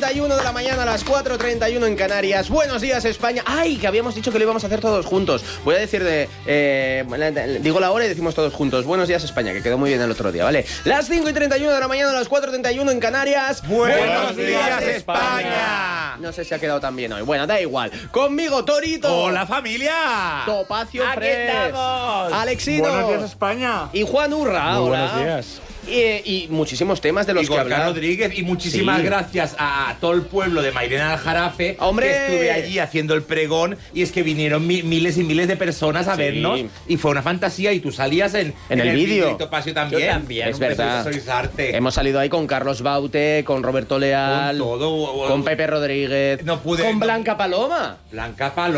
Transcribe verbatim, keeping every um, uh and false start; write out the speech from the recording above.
treinta y uno de la mañana, a las cuatro treinta y uno en Canarias. Buenos días, España. ¡Ay! Que habíamos dicho que lo íbamos a hacer todos juntos. Voy a decir de... Eh, digo la hora y decimos todos juntos. Buenos días, España, que quedó muy bien el otro día, ¿vale? Las cinco y treinta y uno de la mañana, a las cuatro treinta y uno en Canarias. ¡Buenos días, España! No sé si ha quedado tan bien hoy. Bueno, da igual. Conmigo, Torito. ¡Hola, familia! Topacio ¡Aquí Fresh. estamos! Alexino. Buenos días, España. Y Juan Urra. Muy Hola. buenos días. Y, y muchísimos temas de los Y que Gorka hablar. Rodríguez, y muchísimas Sí. gracias a, a todo el pueblo de Mairena Aljarafe. ¡Hombre! Que estuve allí haciendo el pregón, y es que vinieron mi, miles y miles de personas a Sí. vernos, y fue una fantasía, y tú salías en, En el vídeo. Y Topacio también. Yo también. Es verdad. Sois arte. Hemos salido ahí con Carlos Baute, con Roberto Leal, Con todo. con Pepe Rodríguez, No pude- con no- Blanca Paloma. Blanca Paloma.